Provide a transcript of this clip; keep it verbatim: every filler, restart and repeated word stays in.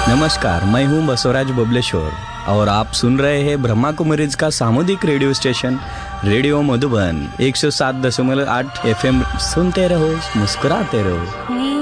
नमस्कार, मैं हूं बसवराज बबलेश्वर और आप सुन रहे हैं ब्रह्मा कुमारीज का सामुदायिक रेडियो स्टेशन रेडियो मधुबन एक सौ सात दशमलव आठ एफ एम। सुनते रहो, मुस्कुराते रहो।